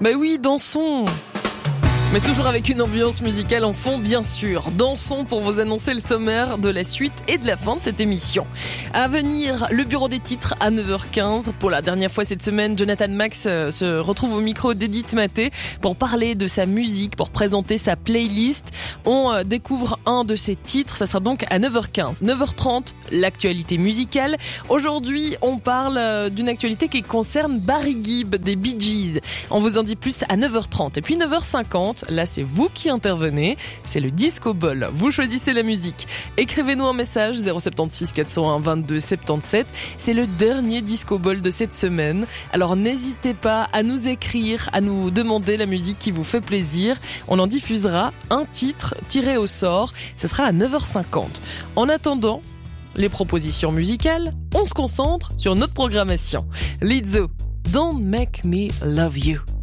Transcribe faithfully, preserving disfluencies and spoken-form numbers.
Bah oui, dansons. Mais toujours avec une ambiance musicale en fond, bien sûr. Dansons pour vous annoncer le sommaire de la suite et de la fin de cette émission. À venir, le bureau des titres à neuf heures quinze. Pour la dernière fois cette semaine, Jonathan Max se retrouve au micro d'Edith Maté pour parler de sa musique, pour présenter sa playlist. On découvre un de ses titres, ça sera donc à neuf heures quinze. neuf heures trente, l'actualité musicale. Aujourd'hui, on parle d'une actualité qui concerne Barry Gibb des Bee Gees. On vous en dit plus à neuf heures trente. Et puis neuf heures cinquante, là c'est vous qui intervenez, c'est le Disco Ball. Vous choisissez la musique. Écrivez-nous un message zéro sept six quatre zéro un vingt-deux soixante-dix-sept. C'est le dernier Disco Ball de cette semaine. Alors n'hésitez pas à nous écrire, à nous demander la musique qui vous fait plaisir. On en diffusera un titre tiré au sort. Ce sera à neuf heures cinquante. En attendant les propositions musicales, on se concentre sur notre programmation. Lizzo, Don't Make Me Love You.